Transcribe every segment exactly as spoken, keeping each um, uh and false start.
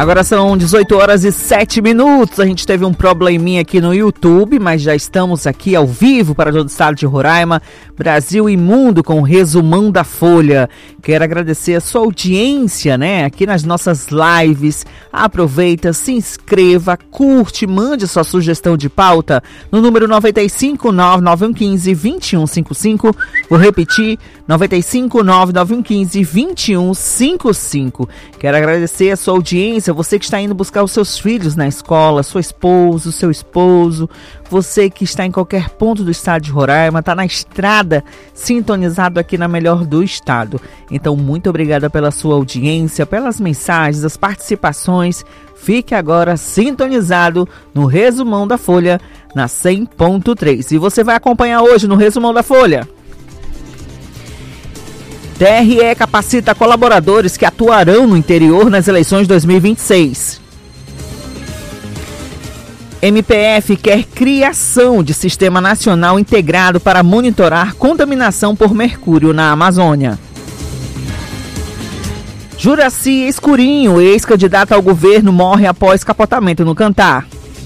Agora são dezoito horas e sete minutos. A gente teve um probleminha aqui no YouTube, mas já estamos aqui ao vivo para todo o estado de Roraima, Brasil e mundo, com o resumão da Folha. Quero agradecer a sua audiência, né, aqui nas nossas lives. Aproveita, se inscreva, curte, mande sua sugestão de pauta no número nove cinco nove nove um um cinco dois um cinco cinco. Vou repetir, nove cinco nove nove um um cinco dois um cinco cinco. Quero agradecer a sua audiência, você que está indo buscar os seus filhos na escola, sua esposa, seu esposo, você que está em qualquer ponto do estado de Roraima, está na estrada, sintonizado aqui na melhor do estado. Então, muito obrigada pela sua audiência, pelas mensagens, as participações. Fique agora sintonizado no Resumão da Folha, na cem ponto três. E você vai acompanhar hoje no Resumão da Folha. T R E capacita colaboradores que atuarão no interior nas eleições de dois mil e vinte e seis. M P F quer criação de sistema nacional integrado para monitorar contaminação por mercúrio na Amazônia. Juraci Escurinho, ex-candidato ao governo, morre após capotamento no Cantar.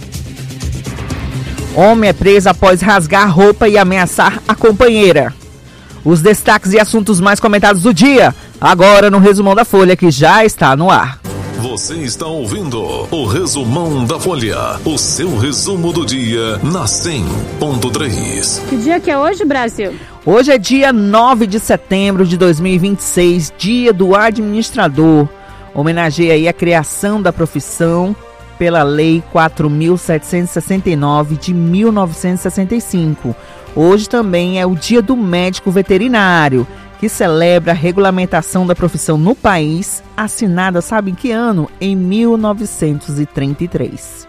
Homem é preso após rasgar roupa e ameaçar a companheira. Os destaques e assuntos mais comentados do dia, agora no Resumão da Folha, que já está no ar. Você está ouvindo o Resumão da Folha, o seu resumo do dia na cem ponto três. Que dia que é hoje, Brasil? Hoje é dia nove de setembro de dois mil e vinte e seis, dia do administrador. Homenageia aí a criação da profissão pela Lei quatro mil setecentos e sessenta e nove de mil novecentos e sessenta e cinco. Hoje também é o dia do médico veterinário, que celebra a regulamentação da profissão no país, assinada, sabe em que ano? Em mil novecentos e trinta e três.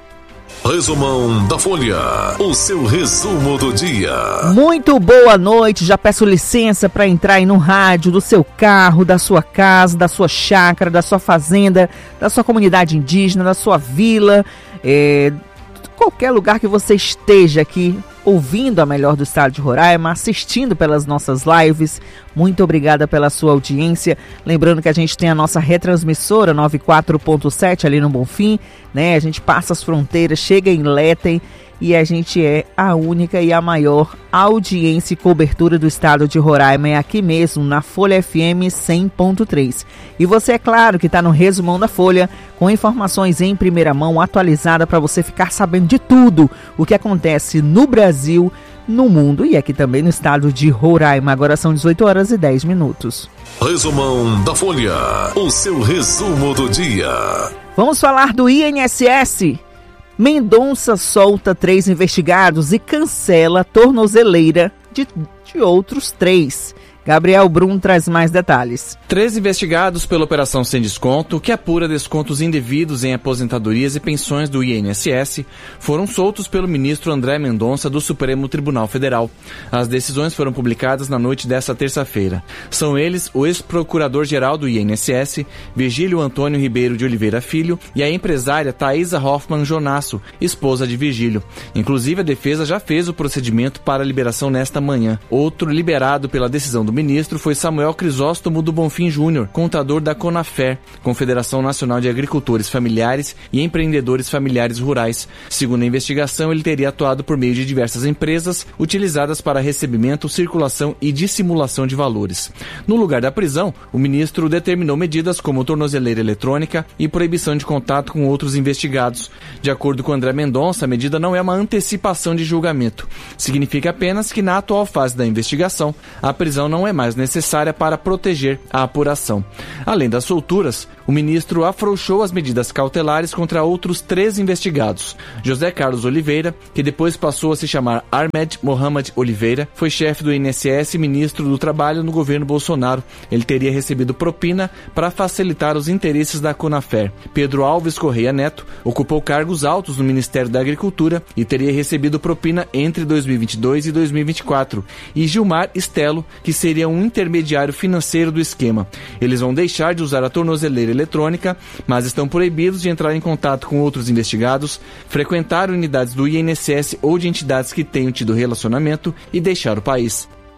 Resumão da Folha, o seu resumo do dia. Muito boa noite, já peço licença para entrar aí no rádio do seu carro, da sua casa, da sua chácara, da sua fazenda, da sua comunidade indígena, da sua vila, é, qualquer lugar que você esteja aqui ouvindo a melhor do estado de Roraima, assistindo pelas nossas lives. Muito obrigada pela sua audiência. Lembrando que a gente tem a nossa retransmissora noventa e quatro ponto sete ali no Bonfim, né? A gente passa as fronteiras, chega em Letem e a gente é a única e a maior audiência e cobertura do estado de Roraima. É aqui mesmo, na Folha F M cem ponto três. E você, é claro, que está no Resumão da Folha, com informações em primeira mão, atualizada, para você ficar sabendo de tudo o que acontece no Brasil, no mundo e aqui também no estado de Roraima. Agora são dezoito horas e dez minutos. Resumão da Folha, o seu resumo do dia. Vamos falar do I N S S. Mendonça solta três investigados e cancela a tornozeleira de, de outros três. Gabriel Brum traz mais detalhes. Três investigados pela Operação Sem Desconto, que apura descontos indevidos em aposentadorias e pensões do I N S S, foram soltos pelo ministro André Mendonça do Supremo Tribunal Federal. As decisões foram publicadas na noite desta terça-feira. São eles o ex-procurador-geral do I N S S, Virgílio Antônio Ribeiro de Oliveira Filho, e a empresária Thaisa Hoffmann Jonasso, esposa de Virgílio. Inclusive, a defesa já fez o procedimento para a liberação nesta manhã. Outro liberado pela decisão do ministro foi Samuel Crisóstomo do Bonfim Júnior, contador da CONAFER, Confederação Nacional de Agricultores Familiares e Empreendedores Familiares Rurais. Segundo a investigação, ele teria atuado por meio de diversas empresas utilizadas para recebimento, circulação e dissimulação de valores. No lugar da prisão, o ministro determinou medidas como tornozeleira eletrônica e proibição de contato com outros investigados. De acordo com André Mendonça, a medida não é uma antecipação de julgamento. Significa apenas que, na atual fase da investigação, a prisão não é mais necessária para proteger a apuração. Além das solturas, o ministro afrouxou as medidas cautelares contra outros três investigados. José Carlos Oliveira, que depois passou a se chamar Ahmed Mohamed Oliveira, foi chefe do I N S S e ministro do Trabalho no governo Bolsonaro. Ele teria recebido propina para facilitar os interesses da CONAFER. Pedro Alves Correia Neto ocupou cargos altos no Ministério da Agricultura e teria recebido propina entre dois mil e vinte e dois e dois mil e vinte e quatro. E Gilmar Stelo, que seria um intermediário financeiro do esquema. Eles vão deixar de usar a tornozeleira eletrônica, mas estão proibidos de entrar em contato com outros investigados, frequentar unidades do I N S S ou de entidades que tenham tido relacionamento e deixar o país.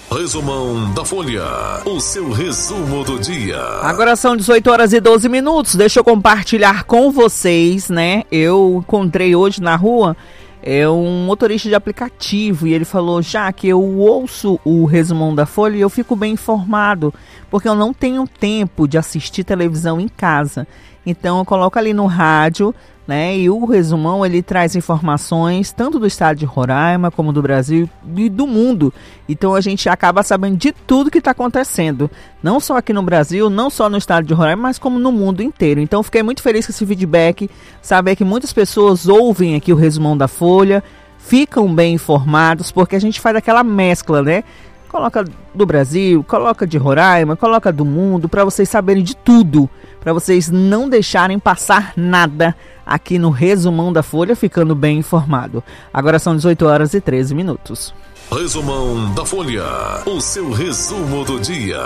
Resumão da Folha, o seu resumo do dia. Agora são dezoito horas e doze minutos, deixa eu compartilhar com vocês, né? Eu encontrei hoje na rua é, um motorista de aplicativo e ele falou, já que eu ouço o Resumão da Folha e eu fico bem informado, porque eu não tenho tempo de assistir televisão em casa. Então eu coloco ali no rádio, né? E o Resumão, ele traz informações tanto do estado de Roraima como do Brasil e do mundo. Então a gente acaba sabendo de tudo que está acontecendo, não só aqui no Brasil, não só no estado de Roraima, mas como no mundo inteiro. Então fiquei muito feliz com esse feedback, saber que muitas pessoas ouvem aqui o Resumão da Folha, ficam bem informados, porque a gente faz aquela mescla, né? Coloca do Brasil, coloca de Roraima, coloca do mundo, para vocês saberem de tudo, para vocês não deixarem passar nada aqui no Resumão da Folha, ficando bem informado. Agora são dezoito horas e treze minutos. Resumão da Folha, o seu resumo do dia.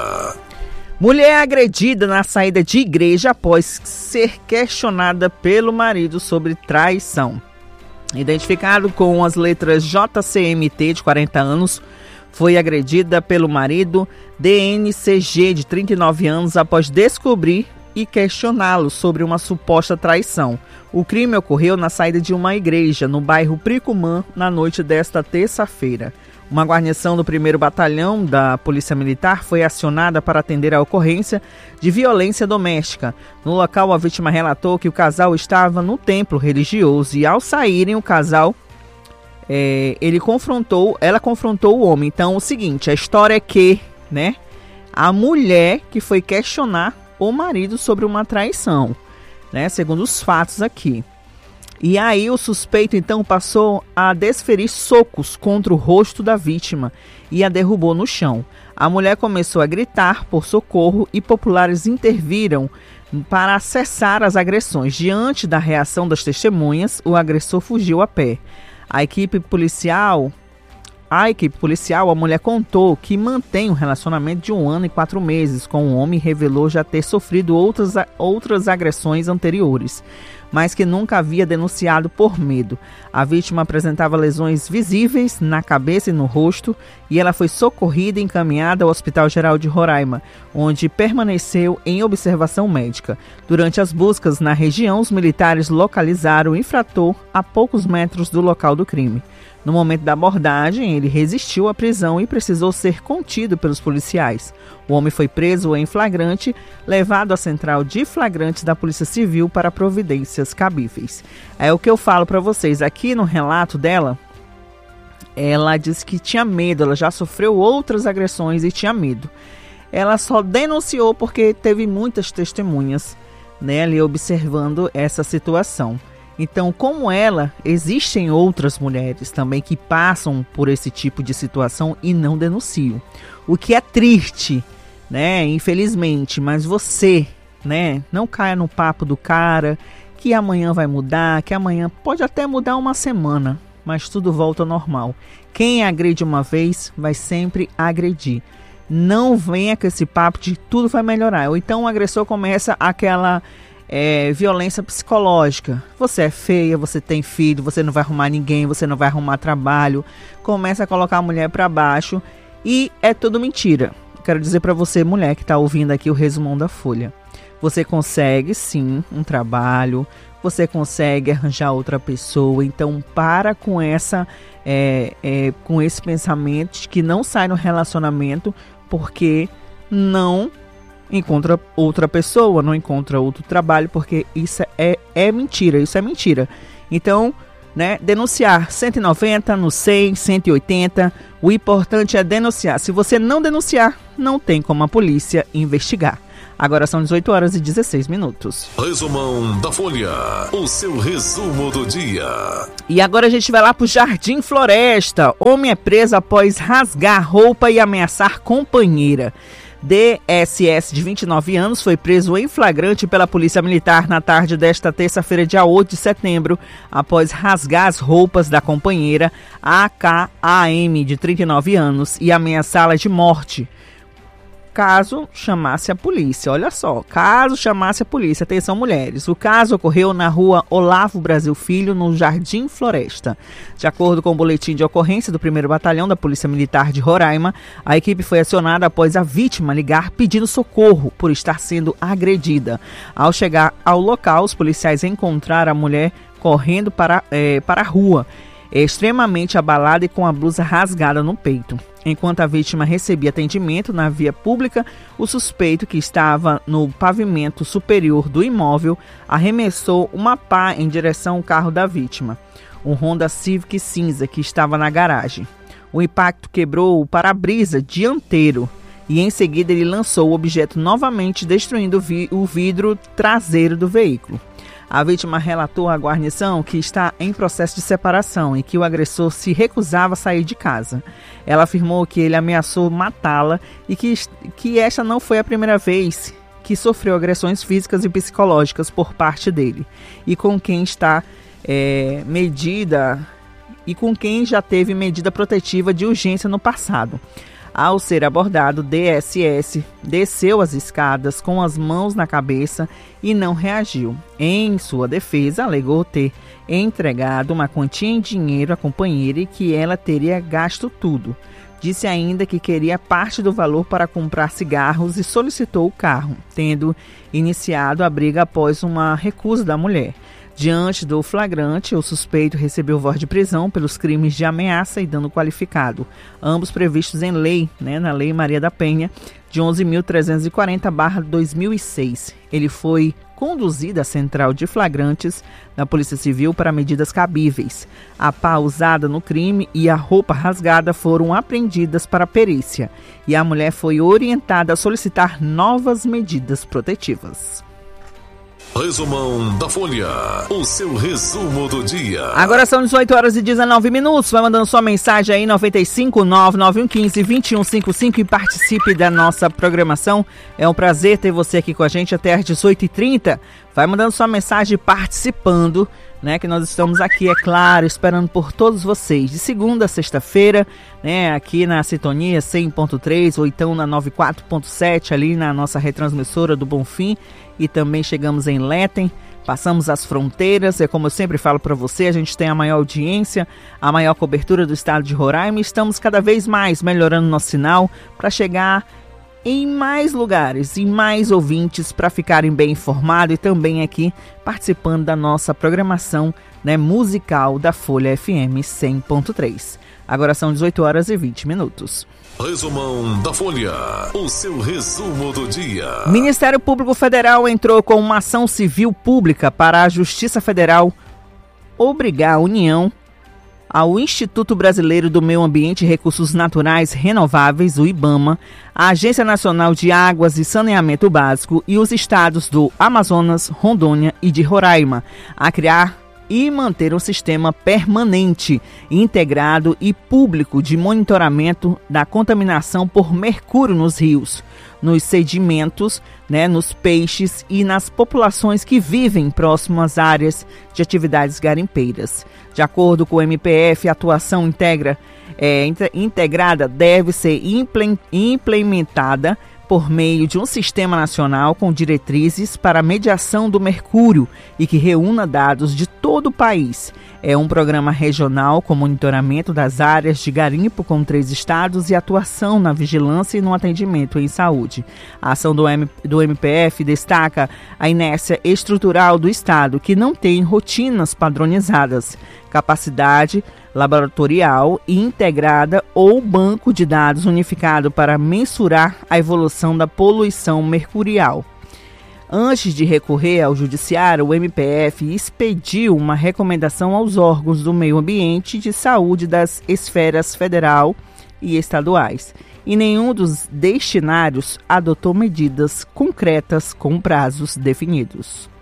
Mulher agredida na saída de igreja após ser questionada pelo marido sobre traição. Identificado com as letras J C M T, de quarenta anos, foi agredida pelo marido D N C G, de trinta e nove anos, após descobrir e questioná-lo sobre uma suposta traição. O crime ocorreu na saída de uma igreja, no bairro Pricumã, na noite desta terça-feira. Uma guarnição do primeiro Batalhão da Polícia Militar foi acionada para atender a ocorrência de violência doméstica. No local, a vítima relatou que o casal estava no templo religioso e, ao saírem, o casal É, ele confrontou, ela confrontou o homem. Então, o seguinte, a história é que, né, a mulher que foi questionar o marido sobre uma traição, né, segundo os fatos aqui. E aí o suspeito, então, passou a desferir socos contra o rosto da vítima e a derrubou no chão. A mulher começou a gritar por socorro e populares interviram para cessar as agressões. Diante da reação das testemunhas, o agressor fugiu a pé. A equipe policial, a equipe policial, a mulher contou que mantém um relacionamento de um ano e quatro meses com o homem e revelou já ter sofrido outras, outras agressões anteriores, mas que nunca havia denunciado por medo. A vítima apresentava lesões visíveis na cabeça e no rosto e ela foi socorrida e encaminhada ao Hospital Geral de Roraima, onde permaneceu em observação médica. Durante as buscas na região, os militares localizaram o infrator a poucos metros do local do crime. No momento da abordagem, ele resistiu à prisão e precisou ser contido pelos policiais. O homem foi preso em flagrante, levado à central de flagrantes da Polícia Civil para providências cabíveis. É o que eu falo para vocês. Aqui no relato dela, ela disse que tinha medo, ela já sofreu outras agressões e tinha medo. Ela só denunciou porque teve muitas testemunhas, né, ali observando essa situação. Então, como ela, existem outras mulheres também que passam por esse tipo de situação e não denunciam. O que é triste, né? Infelizmente, mas você, né? Não caia no papo do cara que amanhã vai mudar, que amanhã pode até mudar uma semana, mas tudo volta ao normal. Quem agride uma vez vai sempre agredir. Não venha com esse papo de tudo vai melhorar. Ou então o agressor começa aquela É, violência psicológica. Você é feia, você tem filho, você não vai arrumar ninguém, você não vai arrumar trabalho. Começa a colocar a mulher para baixo e é tudo mentira. Quero dizer para você, mulher que está ouvindo aqui o Resumão da Folha, você consegue sim um trabalho, você consegue arranjar outra pessoa. Então para com essa é, é, com esse pensamento de que não sai no relacionamento porque não encontra outra pessoa, não encontra outro trabalho, porque isso é, é mentira, isso é mentira. Então, né, denunciar cento e noventa no cem, cento e oitenta, o importante é denunciar. Se você não denunciar, não tem como a polícia investigar. Agora são dezoito horas e dezesseis minutos. Resumão da Folha, o seu resumo do dia. E agora a gente vai lá pro Jardim Floresta. Homem é preso após rasgar roupa e ameaçar companheira. D S S, de vinte e nove anos, foi preso em flagrante pela Polícia Militar na tarde desta terça-feira, dia oito de setembro, após rasgar as roupas da companheira A K A M, de trinta e nove anos, e ameaçá-la de morte. caso chamasse a polícia. Olha só, caso chamasse a polícia. Atenção, mulheres. O caso ocorreu na rua Olavo Brasil Filho, no Jardim Floresta. De acordo com o boletim de ocorrência do primeiro Batalhão da Polícia Militar de Roraima, a equipe foi acionada após a vítima ligar pedindo socorro por estar sendo agredida. Ao chegar ao local, os policiais encontraram a mulher correndo para, é, para a rua, extremamente abalada e com a blusa rasgada no peito. Enquanto a vítima recebia atendimento na via pública, o suspeito, que estava no pavimento superior do imóvel, arremessou uma pá em direção ao carro da vítima, um Honda Civic cinza que estava na garagem. O impacto quebrou o para-brisa dianteiro e em seguida ele lançou o objeto novamente, destruindo o vidro traseiro do veículo. A vítima relatou à guarnição que está em processo de separação e que o agressor se recusava a sair de casa. Ela afirmou que ele ameaçou matá-la e que, que esta não foi a primeira vez que sofreu agressões físicas e psicológicas por parte dele, e com quem está é, medida e com quem já teve medida protetiva de urgência no passado. Ao ser abordado, D S S desceu as escadas com as mãos na cabeça e não reagiu. Em sua defesa, alegou ter entregado uma quantia em dinheiro à companheira e que ela teria gasto tudo. Disse ainda que queria parte do valor para comprar cigarros e solicitou o carro, tendo iniciado a briga após uma recusa da mulher. Diante do flagrante, o suspeito recebeu voz de prisão pelos crimes de ameaça e dano qualificado, ambos previstos em lei, né, na Lei Maria da Penha, de onze mil trezentos e quarenta barra dois mil e seis. Ele foi conduzido à central de flagrantes da Polícia Civil para medidas cabíveis. A pá usada no crime e a roupa rasgada foram apreendidas para perícia, e a mulher foi orientada a solicitar novas medidas protetivas. Resumão da Folha, o seu resumo do dia. Agora são dezoito horas e dezenove minutos. Vai mandando sua mensagem aí, noventa e cinco, nove nove um um cinco, dois um cinco cinco, e participe da nossa programação. É um prazer ter você aqui com a gente até às dezoito e trinta. Vai mandando sua mensagem participando, né? Que nós estamos aqui, é claro, esperando por todos vocês. De segunda a sexta-feira, né? Aqui na sintonia cem ponto três ou então na noventa e quatro ponto sete, ali na nossa retransmissora do Bonfim. E também chegamos em Letem, passamos as fronteiras. É como eu sempre falo para você, a gente tem a maior audiência, a maior cobertura do estado de Roraima, e estamos cada vez mais melhorando nosso sinal para chegar em mais lugares, em mais ouvintes, para ficarem bem informados e também aqui participando da nossa programação, né, musical da Folha F M cem ponto três. Agora são dezoito horas e vinte minutos. Resumão da Folha, o seu resumo do dia. Ministério Público Federal entrou com uma ação civil pública para a Justiça Federal obrigar a União, ao Instituto Brasileiro do Meio Ambiente e Recursos Naturais Renováveis, o IBAMA, a Agência Nacional de Águas e Saneamento Básico e os estados do Amazonas, Rondônia e de Roraima a criar e manter um sistema permanente, integrado e público de monitoramento da contaminação por mercúrio nos rios, nos sedimentos, né, nos peixes e nas populações que vivem próximo às áreas de atividades garimpeiras. De acordo com o M P F, a atuação integra, é, integrada deve ser implementada por meio de um sistema nacional com diretrizes para a mediação do mercúrio e que reúna dados de todo o país. É um programa regional com monitoramento das áreas de garimpo com três estados e atuação na vigilância e no atendimento em saúde. A ação do, M- do M P F destaca a inércia estrutural do estado, que não tem rotinas padronizadas, capacidade laboratorial e integrada ou banco de dados unificado para mensurar a evolução da poluição mercurial. Antes de recorrer ao judiciário, o M P F expediu uma recomendação aos órgãos do meio ambiente e de saúde das esferas federal e estaduais, e nenhum dos destinários adotou medidas concretas com prazos definidos.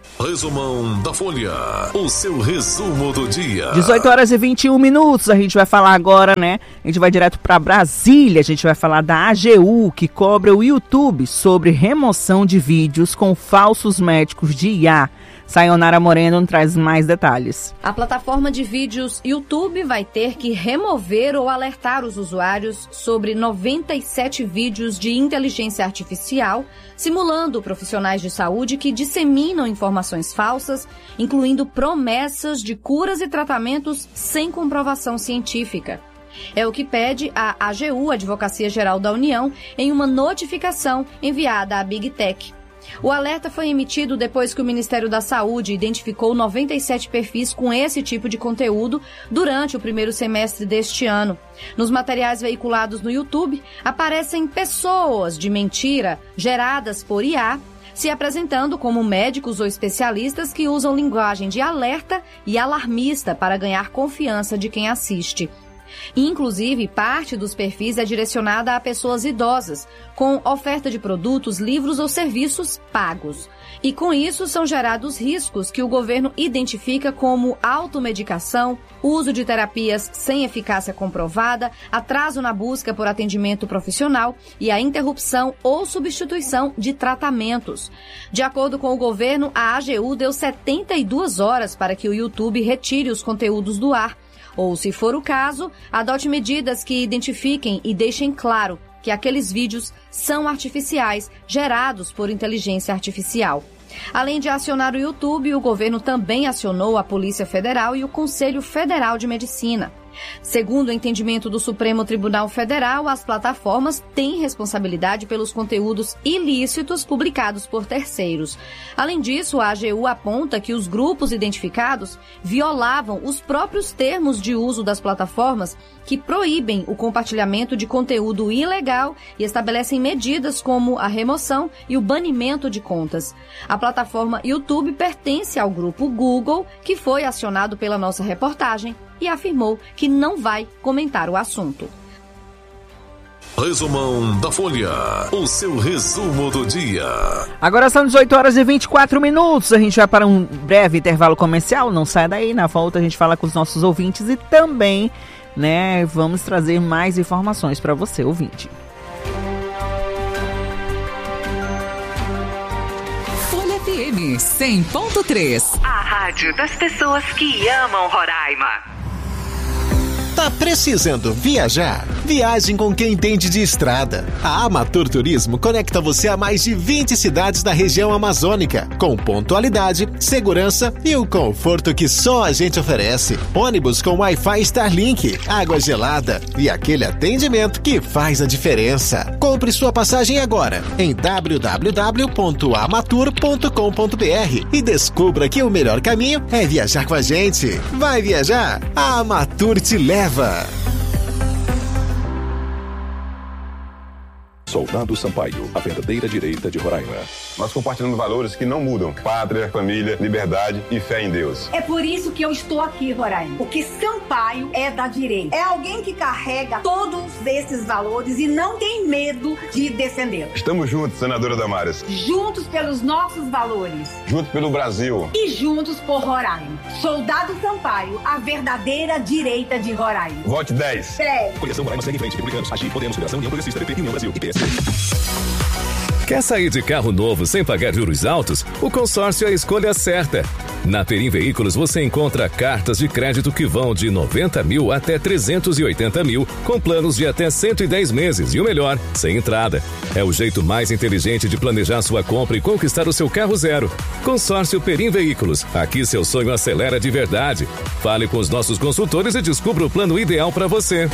Resumão da Folha, o seu resumo do dia. dezoito horas e vinte e um minutos, a gente vai falar agora, né? A gente vai direto para Brasília, a gente vai falar da A G U, que cobra o YouTube sobre remoção de vídeos com falsos médicos de I A. Sayonara Moreno traz mais detalhes. A plataforma de vídeos YouTube vai ter que remover ou alertar os usuários sobre noventa e sete vídeos de inteligência artificial, simulando profissionais de saúde que disseminam informações falsas, incluindo promessas de curas e tratamentos sem comprovação científica. É o que pede a A G U, Advocacia Geral da União, em uma notificação enviada à Big Tech. O alerta foi emitido depois que o Ministério da Saúde identificou noventa e sete perfis com esse tipo de conteúdo durante o primeiro semestre deste ano. Nos materiais veiculados no YouTube, aparecem pessoas de mentira geradas por I A, se apresentando como médicos ou especialistas que usam linguagem de alerta e alarmista para ganhar confiança de quem assiste. Inclusive, parte dos perfis é direcionada a pessoas idosas, com oferta de produtos, livros ou serviços pagos. E com isso são gerados riscos que o governo identifica como automedicação, uso de terapias sem eficácia comprovada, atraso na busca por atendimento profissional e a interrupção ou substituição de tratamentos. De acordo com o governo, a A G U deu setenta e duas horas para que o YouTube retire os conteúdos do ar. Ou, se for o caso, adote medidas que identifiquem e deixem claro que aqueles vídeos são artificiais, gerados por inteligência artificial. Além de acionar o YouTube, o governo também acionou a Polícia Federal e o Conselho Federal de Medicina. Segundo o entendimento do Supremo Tribunal Federal, as plataformas têm responsabilidade pelos conteúdos ilícitos publicados por terceiros. Além disso, a A G U aponta que os grupos identificados violavam os próprios termos de uso das plataformas que proíbem o compartilhamento de conteúdo ilegal e estabelecem medidas como a remoção e o banimento de contas. A plataforma YouTube pertence ao grupo Google, que foi acionado pela nossa reportagem e afirmou que não vai comentar o assunto. Resumão da Folha, o seu resumo do dia. Agora são dezoito horas e vinte e quatro minutos, a gente vai para um breve intervalo comercial, não sai daí, na volta a gente fala com os nossos ouvintes e também, né, vamos trazer mais informações para você, ouvinte. Folha F M cem ponto três. A rádio das pessoas que amam Roraima. Tá precisando viajar? Viagem com quem entende de estrada. A Amatur Turismo conecta você a mais de vinte cidades da região amazônica, com pontualidade, segurança e o conforto que só a gente oferece. Ônibus com Wi-Fi Starlink, água gelada e aquele atendimento que faz a diferença. Compre sua passagem agora em w w w ponto amatur ponto com ponto b r e descubra que o melhor caminho é viajar com a gente. Vai viajar? A Amatur te leva. Soldado Sampaio, a verdadeira direita de Roraima. Nós compartilhamos valores que não mudam: pátria, família, liberdade e fé em Deus. É por isso que eu estou aqui, Roraima. Porque Sampaio é da direita. É alguém que carrega todos esses valores e não tem medo de defendê-los. Estamos juntos, senadora Damares. Juntos pelos nossos valores. Juntos pelo Brasil. E juntos por Roraima. Soldado Sampaio, a verdadeira direita de Roraima. Vote dez. dez. Coligação Roraima segue em frente. Republicanos, Agir, Podemos, Federação, União Progressista, P P, União Brasil e P S D. Quer sair de carro novo sem pagar juros altos? O consórcio é a escolha certa. Na Perim Veículos você encontra cartas de crédito que vão de noventa mil até trezentos e oitenta mil, com planos de até cento e dez meses e o melhor, sem entrada. É o jeito mais inteligente de planejar sua compra e conquistar o seu carro zero. Consórcio Perim Veículos. Aqui seu sonho acelera de verdade. Fale com os nossos consultores e descubra o plano ideal para você.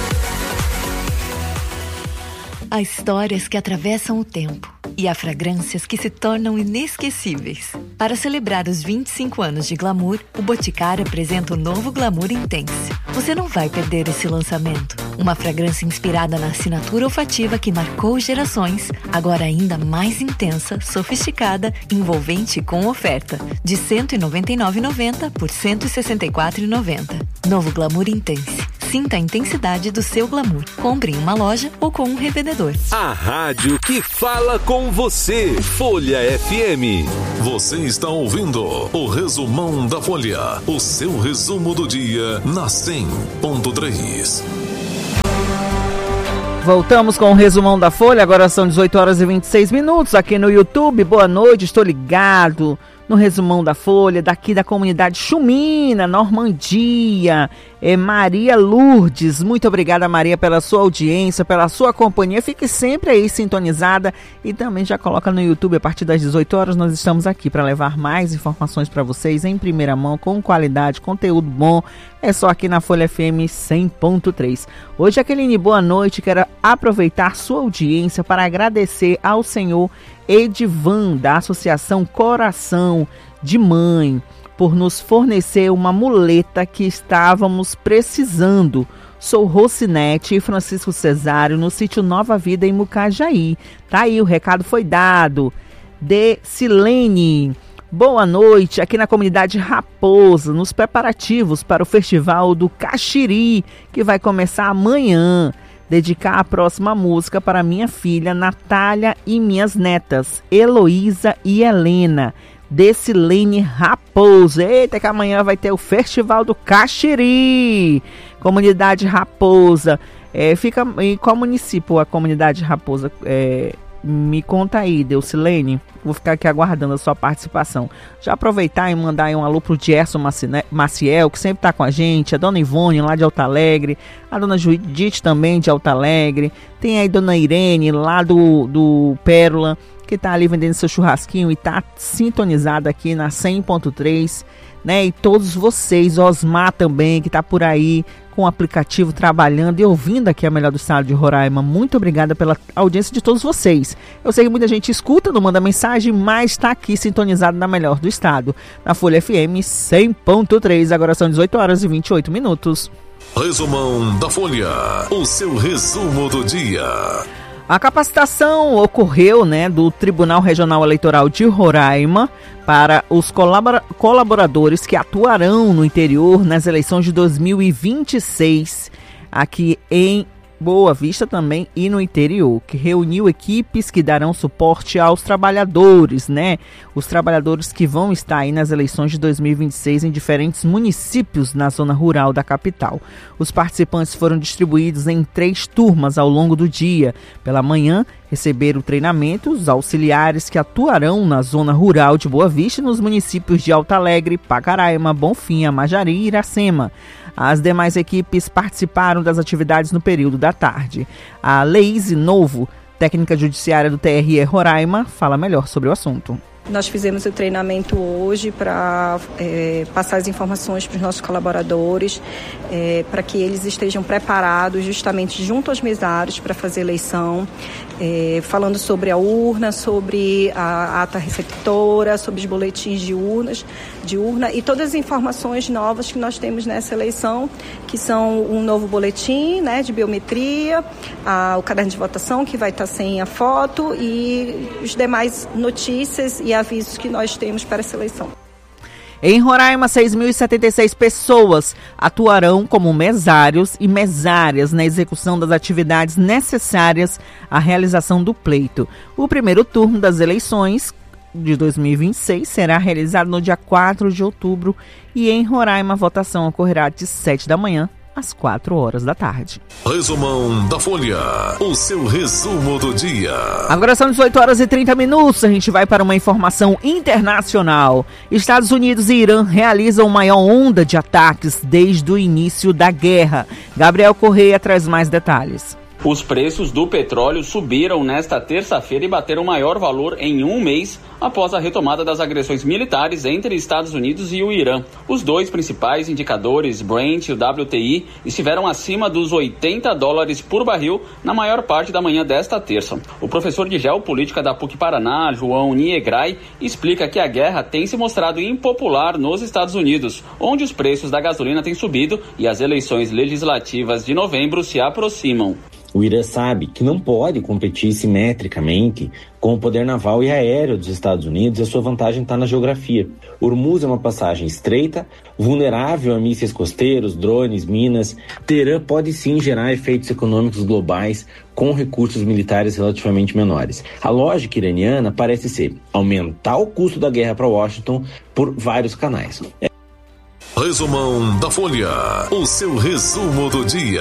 Há histórias que atravessam o tempo e há fragrâncias que se tornam inesquecíveis. Para celebrar os vinte e cinco anos de Glamour, o Boticário apresenta o novo Glamour Intense. Você não vai perder esse lançamento. Uma fragrância inspirada na assinatura olfativa que marcou gerações, agora ainda mais intensa, sofisticada, envolvente e com oferta. De cento e noventa e nove reais e noventa centavos por cento e sessenta e quatro reais e noventa centavos. Novo Glamour Intense. Sinta a intensidade do seu glamour. Compre em uma loja ou com um revendedor. A rádio que fala com você. Folha F M. Você está ouvindo o Resumão da Folha. O seu resumo do dia na cem ponto três. Voltamos com o Resumão da Folha. Agora são dezoito horas e vinte e seis minutos aqui no YouTube. Boa noite, estou ligado no Resumão da Folha, daqui da comunidade Chumina, Normandia. É Maria Lourdes, muito obrigada, Maria, pela sua audiência, pela sua companhia. Fique sempre aí sintonizada e também já coloca no YouTube. A partir das dezoito horas nós estamos aqui para levar mais informações para vocês em primeira mão, com qualidade, conteúdo bom. É só aqui na Folha F M cem ponto três. Hoje, Jaqueline, boa noite. Quero aproveitar sua audiência para agradecer ao senhor Edivan, da Associação Coração de Mãe, por nos fornecer uma muleta que estávamos precisando. Sou Rocinete e Francisco Cesário, no sítio Nova Vida, em Mucajaí. Tá aí, o recado foi dado. De Silene. Boa noite, aqui na comunidade Raposa, nos preparativos para o Festival do Caxiri, que vai começar amanhã. Dedicar a próxima música para minha filha Natália e minhas netas, Heloísa e Helena. Decilene Raposo. Eita, que amanhã vai ter o Festival do Caxiri. Comunidade Raposa. É, fica em qual município a comunidade Raposa? É, me conta aí, Decilene. Vou ficar aqui aguardando a sua participação. Já aproveitar e mandar aí um alô pro Gerson Maciel, que sempre tá com a gente. A dona Ivone, lá de Alto Alegre. A dona Judite, também de Alto Alegre. Tem aí a dona Irene, lá do, do Pérola, que tá ali vendendo seu churrasquinho e tá sintonizada aqui na cem ponto três, né? E todos vocês, Osmar também, que tá por aí com o aplicativo trabalhando e ouvindo aqui a Melhor do Estado de Roraima. Muito obrigada pela audiência de todos vocês. Eu sei que muita gente escuta, não manda mensagem, mas tá aqui sintonizado na Melhor do Estado, na Folha F M cem ponto três. Agora são dezoito horas e vinte e oito minutos. Resumão da Folha, o seu resumo do dia. A capacitação ocorreu, né, do Tribunal Regional Eleitoral de Roraima para os colabora- colaboradores que atuarão no interior nas eleições de dois mil e vinte e seis, aqui em Boa Vista também e no interior, que reuniu equipes que darão suporte aos trabalhadores, né? Os trabalhadores que vão estar aí nas eleições de dois mil e vinte e seis em diferentes municípios na zona rural da capital. Os participantes foram distribuídos em três turmas ao longo do dia. Pela manhã, receberam treinamento os auxiliares que atuarão na zona rural de Boa Vista e nos municípios de Alto Alegre, Pacaraima, Bonfim, Amajari e Iracema. As demais equipes participaram das atividades no período da tarde. A Leise Novo, técnica judiciária do T R E Roraima, fala melhor sobre o assunto. Nós fizemos o treinamento hoje para é, passar as informações para os nossos colaboradores, é, para que eles estejam preparados justamente junto aos mesários para fazer eleição, é, falando sobre a urna, sobre a ata receptora, sobre os boletins de urnas, de urna e todas as informações novas que nós temos nessa eleição, que são um novo boletim, né, de biometria, a, o caderno de votação que vai estar sem a foto e os demais notícias e avisos que nós temos para essa eleição. Em Roraima, seis mil e setenta e seis pessoas atuarão como mesários e mesárias na execução das atividades necessárias à realização do pleito. O primeiro turno das eleições de dois mil e vinte e seis será realizado no dia quatro de outubro e em Roraima a votação ocorrerá de sete da manhã às quatro horas da tarde. Resumão da Folha, o seu resumo do dia. Agora são dezoito horas e trinta minutos, a gente vai para uma informação internacional. Estados Unidos e Irã realizam maior onda de ataques desde o início da guerra. Gabriel Correia traz mais detalhes. Os preços do petróleo subiram nesta terça-feira e bateram o maior valor em um mês após a retomada das agressões militares entre Estados Unidos e o Irã. Os dois principais indicadores, Brent e o W T I, estiveram acima dos oitenta dólares por barril na maior parte da manhã desta terça. O professor de geopolítica da P U C Paraná, João Niegrai, explica que a guerra tem se mostrado impopular nos Estados Unidos, onde os preços da gasolina têm subido e as eleições legislativas de novembro se aproximam. O Irã sabe que não pode competir simetricamente com o poder naval e aéreo dos Estados Unidos e a sua vantagem está na geografia. Hormuz é uma passagem estreita, vulnerável a mísseis costeiros, drones, minas. Teherã pode sim gerar efeitos econômicos globais com recursos militares relativamente menores. A lógica iraniana parece ser aumentar o custo da guerra para Washington por vários canais. É... Resumão da Folha, o seu resumo do dia.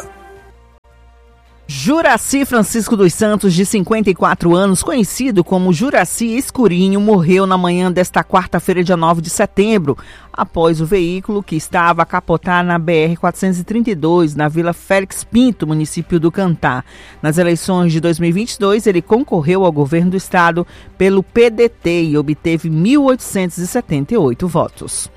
Juraci Francisco dos Santos, de cinquenta e quatro anos, conhecido como Juraci Escurinho, morreu na manhã desta quarta-feira, dia nove de setembro, após o veículo que estava a capotar na B R quatrocentos e trinta e dois, na Vila Félix Pinto, município do Cantá. Nas eleições de dois mil e vinte e dois, ele concorreu ao governo do estado pelo P D T e obteve mil oitocentos e setenta e oito votos.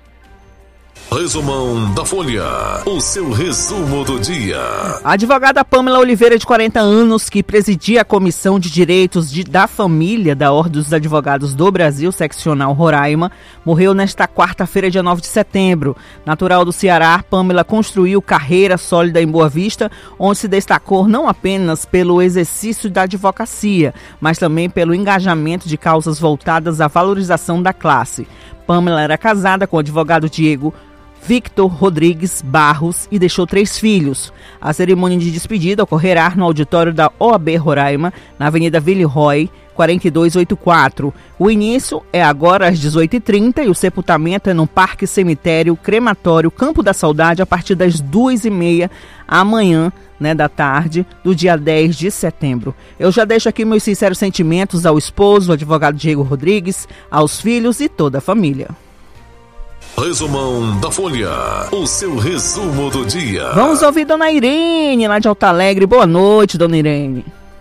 Resumão da Folha, o seu resumo do dia. A advogada Pâmela Oliveira, de quarenta anos, que presidia a Comissão de Direitos de, da Família da Ordem dos Advogados do Brasil, seccional Roraima, morreu nesta quarta-feira, dia nove de setembro. Natural do Ceará, Pâmela construiu carreira sólida em Boa Vista, onde se destacou não apenas pelo exercício da advocacia, mas também pelo engajamento de causas voltadas à valorização da classe. Pâmela era casada com o advogado Diego Victor Rodrigues Barros e deixou três filhos. A cerimônia de despedida ocorrerá no auditório da O A B Roraima, na Avenida Villeroy, quarenta e dois oitenta e quatro. O início é agora às dezoito e trinta e o sepultamento é no Parque Cemitério Crematório Campo da Saudade a partir das duas e meia amanhã, né, da tarde do dia dez de setembro. Eu já deixo aqui meus sinceros sentimentos ao esposo, o advogado Diego Rodrigues, aos filhos e toda a família. Resumão da Folha, o seu resumo do dia. Vamos ouvir Dona Irene, lá de Alto Alegre. Boa noite, Dona Irene.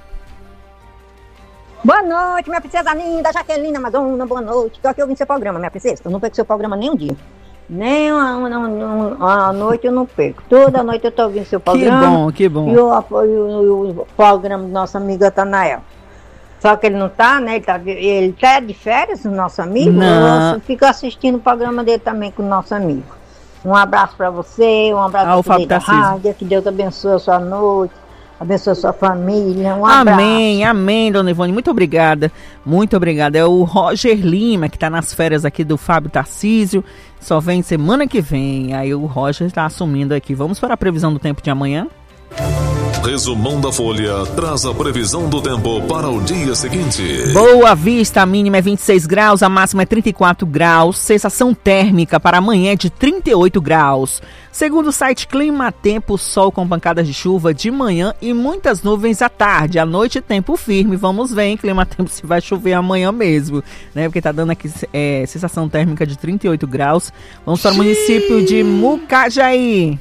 Boa noite, minha princesa linda, Jaqueline Amazona, boa noite. Estou aqui ouvindo seu programa, minha princesa. Eu não perco seu programa nem um dia. Nem uma, uma, uma, uma noite eu não perco. Toda noite eu estou ouvindo seu programa. Que bom, que bom. E o, o, o, o programa do nosso amigo Atanael. Só que ele não tá, né? Ele tá, ele tá de férias, o nosso amigo. Não. Eu fico assistindo o programa dele também com o nosso amigo. Um abraço para você, um abraço para você da rádio. Que Deus abençoe a sua noite, abençoe a sua família. Um abraço. Amém, amém, Dona Ivone. Muito obrigada, muito obrigada. É o Roger Lima, que tá nas férias aqui do Fábio Tarcísio. Só vem semana que vem. Aí o Roger está assumindo aqui. Vamos para a previsão do tempo de amanhã? Resumão da Folha traz a previsão do tempo para o dia seguinte. Boa Vista, a mínima é vinte e seis graus, a máxima é trinta e quatro graus, sensação térmica para amanhã é de trinta e oito graus. Segundo o site Clima Tempo, sol com pancadas de chuva de manhã e muitas nuvens à tarde. À noite, tempo firme. Vamos ver, hein, Clima Tempo, se vai chover amanhã mesmo, né? Porque tá dando aqui é, sensação térmica de trinta e oito graus. Vamos para o município de Mucajaí.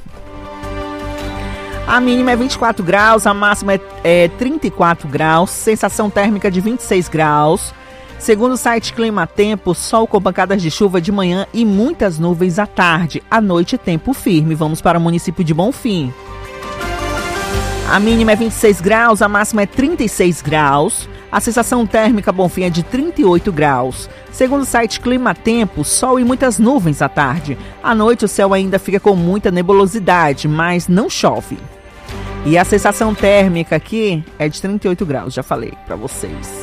A mínima é vinte e quatro graus, a máxima é, é trinta e quatro graus, sensação térmica de vinte e seis graus. Segundo o site Clima Tempo, sol com pancadas de chuva de manhã e muitas nuvens à tarde. À noite, tempo firme. Vamos para o município de Bonfim. A mínima é vinte e seis graus, a máxima é trinta e seis graus. A sensação térmica Bonfim é de trinta e oito graus. Segundo o site Clima Tempo, sol e muitas nuvens à tarde. À noite, o céu ainda fica com muita nebulosidade, mas não chove. E a sensação térmica aqui é de trinta e oito graus, já falei para vocês.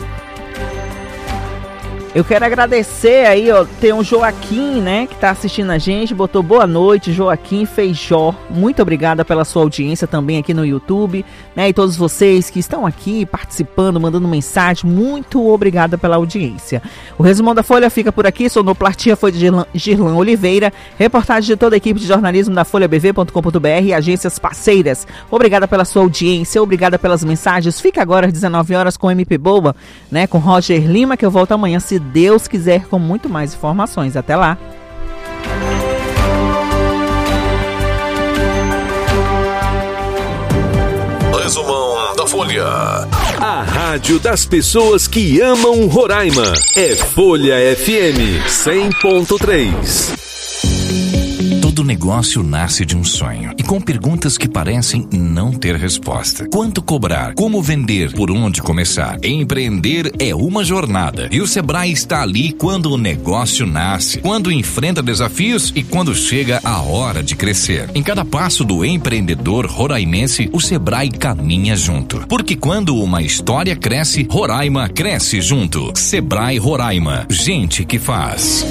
Eu quero agradecer aí, ó, tem um Joaquim, né, que tá assistindo a gente, botou boa noite, Joaquim Feijó. Muito obrigada pela sua audiência também aqui no YouTube, né, e todos vocês que estão aqui participando, mandando mensagem, muito obrigada pela audiência. O Resumão da Folha fica por aqui, sonoplastia foi de Girlan, Girlan Oliveira, reportagem de toda a equipe de jornalismo da folha b v ponto com ponto b r e agências parceiras. Obrigada pela sua audiência, obrigada pelas mensagens. Fica agora às dezenove horas com M P Boa, né, com Roger Lima, que eu volto amanhã, se Deus quiser, com muito mais informações. Até lá. Resumão da Folha. A rádio das pessoas que amam Roraima. É Folha F M cem ponto três. Todo negócio nasce de um sonho e com perguntas que parecem não ter resposta. Quanto cobrar? Como vender? Por onde começar? Empreender é uma jornada e o Sebrae está ali quando o negócio nasce, quando enfrenta desafios e quando chega a hora de crescer. Em cada passo do empreendedor roraimense, o Sebrae caminha junto. Porque quando uma história cresce, Roraima cresce junto. Sebrae Roraima. Gente que faz.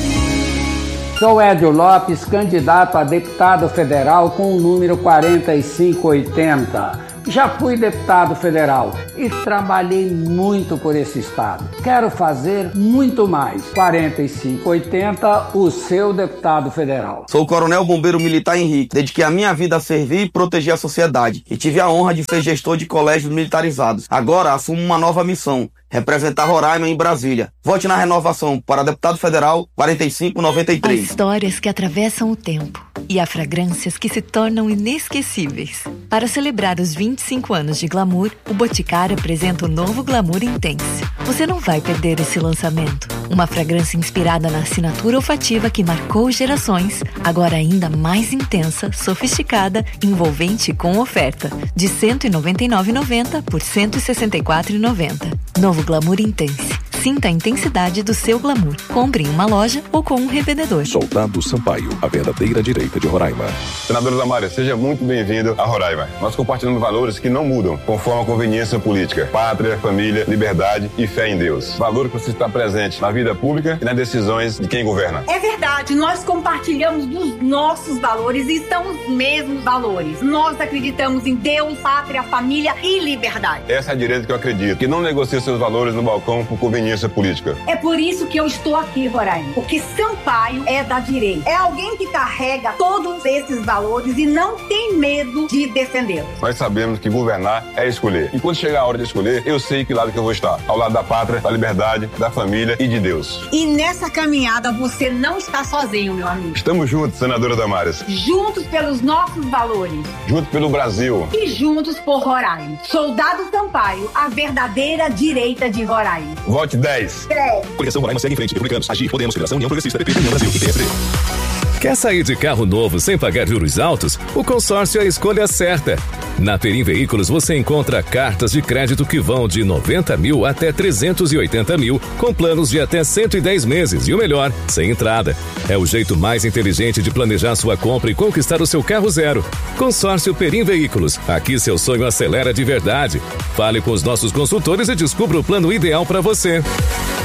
Sou Edio Lopes, candidato a deputado federal com o número quarenta e cinco oitenta. Já fui deputado federal e trabalhei muito por esse estado. Quero fazer muito mais. quarenta e cinco oitenta, o seu deputado federal. Sou o Coronel Bombeiro Militar Henrique. Dediquei a minha vida a servir e proteger a sociedade. E tive a honra de ser gestor de colégios militarizados. Agora assumo uma nova missão: representar Roraima em Brasília. Vote na renovação para deputado federal quarenta e cinco noventa e três. Há histórias que atravessam o tempo e há fragrâncias que se tornam inesquecíveis. Para celebrar os vinte e cinco anos de Glamour, o Boticário apresenta o novo Glamour Intense. Você não vai perder esse lançamento. Uma fragrância inspirada na assinatura olfativa que marcou gerações, agora ainda mais intensa, sofisticada, envolvente e com oferta de cento e noventa e nove reais e noventa centavos por cento e sessenta e quatro reais e noventa centavos. Novo Glamour Intense. Sinta a intensidade do seu glamour. Compre em uma loja ou com um revendedor. Soldado Sampaio, a verdadeira direita de Roraima. Senadora Damares, seja muito bem-vindo a Roraima. Nós compartilhamos valores que não mudam, conforme a conveniência política. Pátria, família, liberdade e fé em Deus. Valor que você está presente na vida pública e nas decisões de quem governa. É verdade, nós compartilhamos dos nossos valores e são os mesmos valores. Nós acreditamos em Deus, pátria, família e liberdade. Essa é a direita que eu acredito, que não negocia seus valores no balcão por conveniência política. É por isso que eu estou aqui, Roraima. Porque Sampaio é da direita. É alguém que carrega todos esses valores e não tem medo de defendê-los. Nós sabemos que governar é escolher. E quando chegar a hora de escolher, eu sei que lado que eu vou estar. Ao lado da pátria, da liberdade, da família e de Deus. E nessa caminhada você não está sozinho, meu amigo. Estamos juntos, senadora Damares. Juntos pelos nossos valores. Juntos pelo Brasil. E juntos por Roraima. Soldado Sampaio, a verdadeira direita de Roraima. Vote dez. dez. Coligação Roraima segue em frente. Republicanos, Agir, Podemos, Federação, União Progressista, P P, União Brasil e P S D. Quer sair de carro novo sem pagar juros altos? O consórcio é a escolha certa. Na Perim Veículos você encontra cartas de crédito que vão de noventa mil até trezentos e oitenta mil, com planos de até cento e dez meses e o melhor, sem entrada. É o jeito mais inteligente de planejar sua compra e conquistar o seu carro zero. Consórcio Perim Veículos. Aqui seu sonho acelera de verdade. Fale com os nossos consultores e descubra o plano ideal para você.